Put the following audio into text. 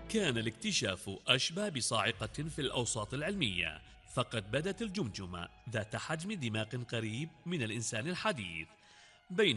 كان الاكتشاف أشبه بصاعقة في الأوساط العلمية، فقد بدت الجمجمة ذات حجم دماغ قريب من الإنسان الحديث.